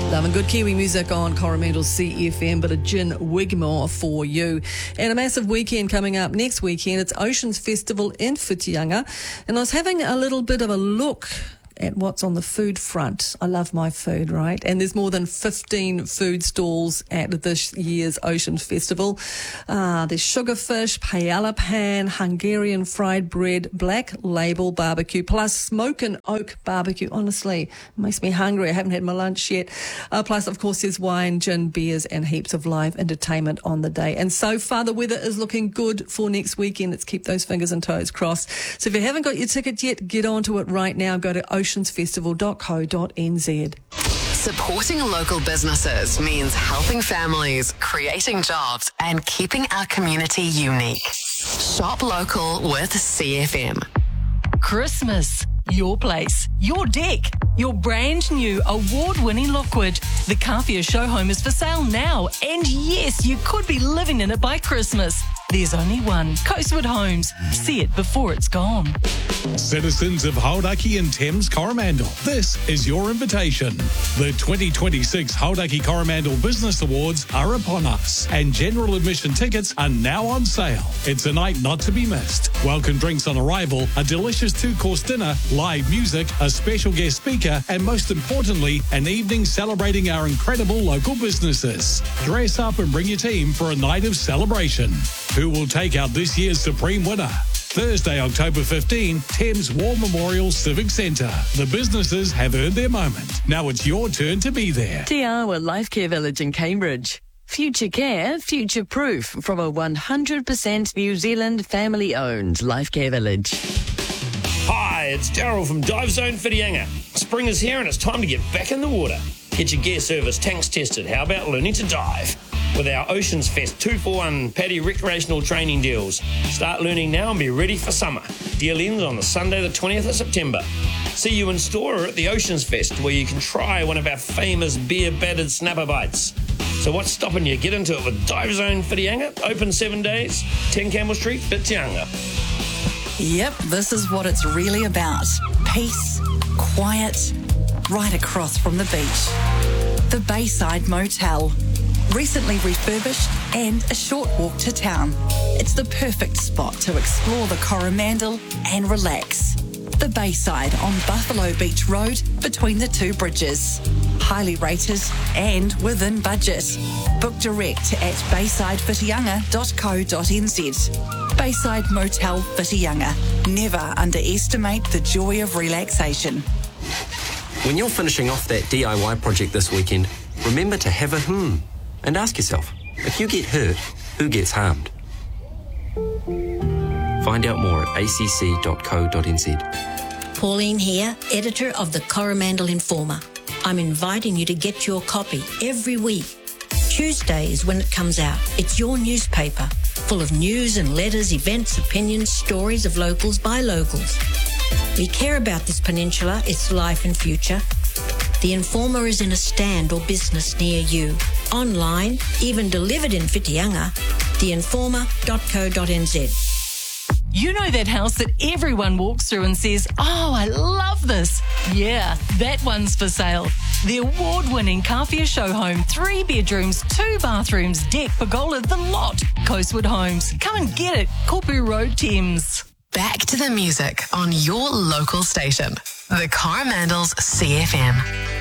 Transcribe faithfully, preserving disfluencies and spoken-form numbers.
Loving good Kiwi music on Coromandel C F M, but a gin Wigmore for you. And a massive weekend coming up next weekend. It's Oceans Festival in Whitianga. And I was having a little bit of a look at what's on the food front. I love my food, right? And there's more than fifteen food stalls at this year's Oceans Festival. Uh, there's sugarfish, paella pan, Hungarian fried bread, Black Label barbecue, plus Smoke and Oak barbecue. Honestly, it makes me hungry. I haven't had my lunch yet. Uh, plus, of course, there's wine, gin, beers, and heaps of live entertainment on the day. And so far, the weather is looking good for next weekend. Let's keep those fingers and toes crossed. So if you haven't got your ticket yet, get onto it right now. Go to oceans festival dot co dot n z. Supporting local businesses means helping families, creating jobs, and keeping our community unique. Shop local with C F M. Christmas. Your place, your deck, your brand new award-winning Lockwood. The Carpia show home is for sale now, and yes, you could be living in it by Christmas. There's only one, Coastwood Homes. See it before it's gone. Citizens of Hauraki and Thames Coromandel, this is your invitation. The twenty twenty-six Hauraki Coromandel Business Awards are upon us, and general admission tickets are now on sale. It's a night not to be missed. Welcome drinks on arrival, a delicious two-course dinner, live music, a special guest speaker, and most importantly, an evening celebrating our incredible local businesses. Dress up and bring your team for a night of celebration. Who will take out this year's supreme winner? Thursday, October fifteenth, Thames War Memorial Civic Centre. The businesses have earned their moment. Now it's your turn to be there. Te Awa Life Care Village in Cambridge. Future care, future proof from a one hundred percent New Zealand family-owned Life Care Village. Hi, it's Daryl from Dive Zone Whitianga. Spring is here and it's time to get back in the water. Get your gear service, tanks tested. How about learning to dive? With our Oceans Fest two for one Paddy recreational training deals. Start learning now and be ready for summer. Deal ends on the Sunday the twentieth of September. See you in store or at the Oceans Fest, where you can try one of our famous beer-battered snapper bites. So what's stopping you? Get into it with Dive Zone Whitianga. Open seven days, ten Campbell Street, Whitianga. Yep, this is what it's really about. Peace, quiet, right across from the beach. The Bayside Motel. Recently refurbished and a short walk to town. It's the perfect spot to explore the Coromandel and relax. The Bayside on Buffalo Beach Road between the two bridges. Highly rated and within budget. Book direct at bayside whitianga dot co dot n z. Bayside Motel Whitianga. Never underestimate the joy of relaxation. When you're finishing off that D I Y project this weekend, remember to have a hmm and ask yourself, if you get hurt, who gets harmed? Find out more at a c c dot co dot n z. Pauline here, editor of the Coromandel Informer. I'm inviting you to get your copy every week. Tuesday is when it comes out. It's your newspaper, full of news and letters, events, opinions, stories of locals by locals. We care about this peninsula, its life and future. The Informer is in a stand or business near you. Online, even delivered in Whitianga, the informer dot co dot n z. You know that house that everyone walks through and says, oh, I love this. Yeah, that one's for sale. The award-winning Carpia show home, three bedrooms, two bathrooms, deck, pergola, the lot. Coastwood Homes. Come and get it. Kopu Road, Thames. Back to the music on your local station. The Coromandel's C F M.